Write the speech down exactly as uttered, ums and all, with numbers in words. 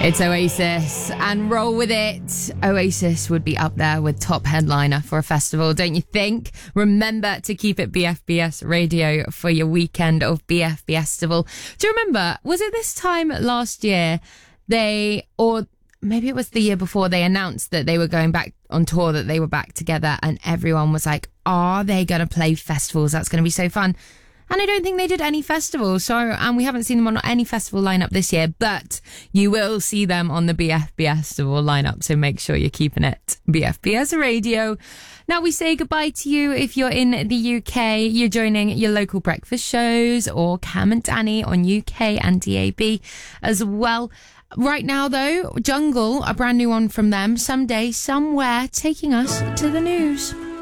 It's Oasis and Roll With It. Oasis would be up there with top headliner for a festival, don't you think? Remember to keep it B F B S Radio for your weekend of B F B Festival. Do you remember, was it this time last year they, or maybe it was the year before, they announced that they were going back on tour, that they were back together, and everyone was like, are they going to play festivals? That's going to be so fun. And I don't think they did any festivals, so, and we haven't seen them on any festival lineup this year, but you will see them on the B F B Festival lineup, so make sure you're keeping it B F B S Radio. Now we say goodbye to you if you're in the U K. You're joining your local breakfast shows or Cam and Danny on U K and D A B as well. Right now, though, Jungle, a brand new one from them, Someday, Somewhere, taking us to the news.